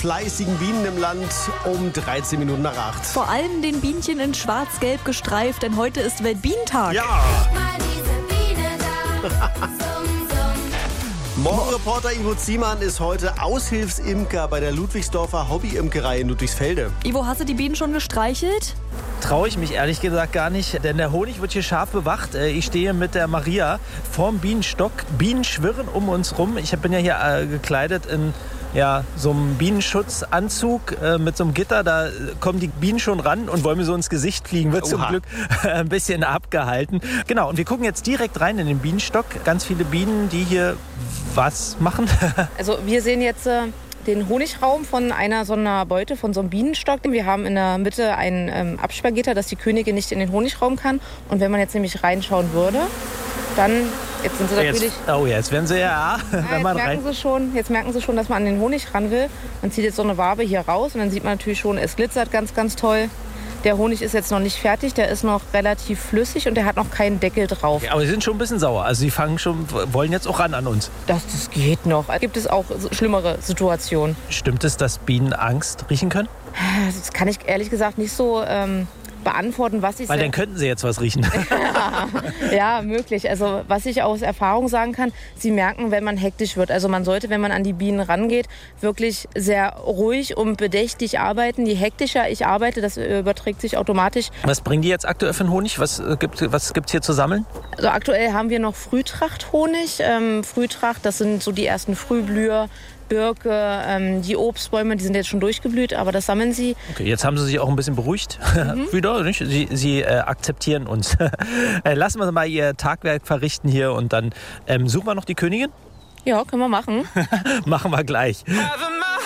fleißigen Bienen im Land um 13 Minuten nach 8. Vor allem den Bienchen in schwarz-gelb gestreift, denn heute ist Weltbienentag. Ja! Mal diese Biene da. Morgenreporter Ivo Ziemann ist heute Aushilfsimker bei der Ludwigsdorfer Hobbyimkerei in Ludwigsfelde. Ivo, hast du die Bienen schon gestreichelt? Traue ich mich ehrlich gesagt gar nicht, denn der Honig wird hier scharf bewacht. Ich stehe mit der Maria vorm Bienenstock. Bienen schwirren um uns rum. Ich bin ja hier gekleidet in so einem Bienenschutzanzug mit so einem Gitter. Da kommen die Bienen schon ran und wollen mir so ins Gesicht fliegen. Wird zum Glück ein bisschen abgehalten. Genau, und wir gucken jetzt direkt rein in den Bienenstock. Ganz viele Bienen, die hier was machen. Also wir sehen jetzt den Honigraum von einer so einer Beute, von so einem Bienenstock. Wir haben in der Mitte ein Absperrgitter, dass die Königin nicht in den Honigraum kann. Und wenn man jetzt nämlich reinschauen würde, dann, jetzt sind sie natürlich... Jetzt werden sie wenn man jetzt merken sie schon, dass man an den Honig ran will. Man zieht jetzt so eine Wabe hier raus und dann sieht man natürlich schon, es glitzert ganz, ganz toll. Der Honig ist jetzt noch nicht fertig, der ist noch relativ flüssig und der hat noch keinen Deckel drauf. Ja, aber sie sind schon ein bisschen sauer. Also sie wollen jetzt auch ran an uns. Das geht noch. Gibt es auch schlimmere Situationen? Stimmt es, dass Bienen Angst riechen können? Das kann ich ehrlich gesagt nicht so beantworten, was ich... Weil dann könnten sie jetzt was riechen. Ja, möglich. Also was ich aus Erfahrung sagen kann, sie merken, wenn man hektisch wird. Also man sollte, wenn man an die Bienen rangeht, wirklich sehr ruhig und bedächtig arbeiten. Je hektischer ich arbeite, das überträgt sich automatisch. Was bringen die jetzt aktuell für einen Honig? Was gibt's hier zu sammeln? Also aktuell haben wir noch Frühtrachthonig. Frühtracht, das sind so die ersten Frühblüher. Birke, die Obstbäume, die sind jetzt schon durchgeblüht, aber das sammeln sie. Okay, jetzt haben sie sich auch ein bisschen beruhigt wieder, nicht? Sie akzeptieren uns. Lassen wir mal ihr Tagwerk verrichten hier und dann suchen wir noch die Königin? Ja, können wir machen. Machen wir gleich.